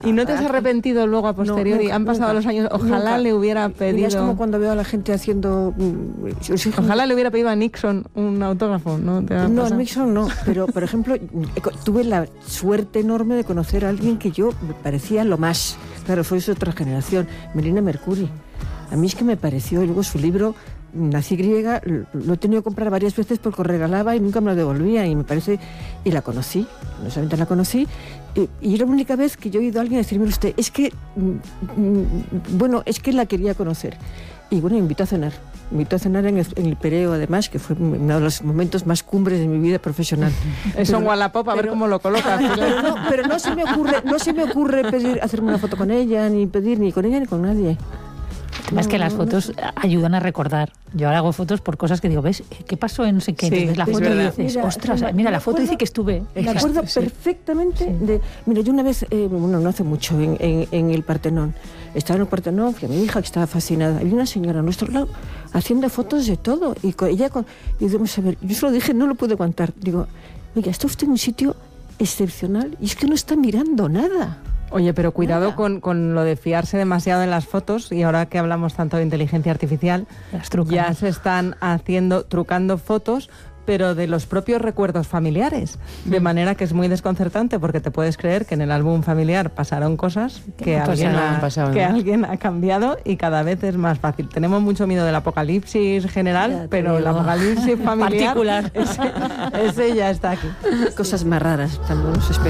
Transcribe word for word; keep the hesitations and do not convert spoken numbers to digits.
¿Y no te has arrepentido luego a posteriori? No, nunca, Han pasado nunca, los años, ojalá nunca. le hubiera pedido... Es como cuando veo a la gente haciendo... Ojalá le hubiera pedido a Nixon un autógrafo, ¿no? ¿Te ha No, pasado? a Nixon no, pero por ejemplo, tuve la suerte enorme de conocer a alguien que yo me parecía lo más. Claro, fue de otra generación, Melina Mercuri. A mí es que me pareció, luego su libro... Nací griega, lo he tenido que comprar varias veces porque regalaba y nunca me lo devolvía y me parece, y la conocí, no solamente la conocí, y, y era la única vez que yo he oído a alguien decirme usted, es que, mm, bueno, es que la quería conocer. Y bueno, me invitó a cenar, me invitó a cenar en el, en el Pireo además, que fue uno de los momentos más cumbres de mi vida profesional. Eso en Wallapop, a ver cómo lo colocas. Pero no, pero no se me ocurre, no se me ocurre pedir, hacerme una foto con ella, ni pedir ni con ella ni con nadie. El tema es que las fotos ayudan a recordar. Yo ahora hago fotos por cosas que digo, ¿ves? ¿Qué pasó en no sé qué? Sí, Entonces la es foto y verdad. dices, Mira, ostras, me- mira, me la foto acuerdo- dice que estuve. Me acuerdo Sí. perfectamente Sí. de... Mira, yo una vez, eh, bueno, no hace mucho, en, en, en el Partenón, estaba en el Partenón, fui a mi hija que estaba fascinada, había una señora a nuestro lado haciendo fotos de todo, y con, ella con... Y digamos, a ver, yo se lo dije, no lo pude aguantar. Digo, oiga, está usted en un sitio excepcional y es que no está mirando nada. Oye, pero cuidado Nada. con, con lo de fiarse demasiado en las fotos, y ahora que hablamos tanto de inteligencia artificial, Las trucan. ya se están haciendo, trucando fotos, pero de los propios recuerdos familiares, de manera que es muy desconcertante porque te puedes creer que en el álbum familiar pasaron cosas que, no alguien, pasaron, ha, pasado, que ¿no? alguien ha cambiado, y cada vez es más fácil. Tenemos mucho miedo del apocalipsis general, Ya te pero el digo. apocalipsis familiar, Particular. ese, ese ya está aquí. Cosas más raras, también nos esperan.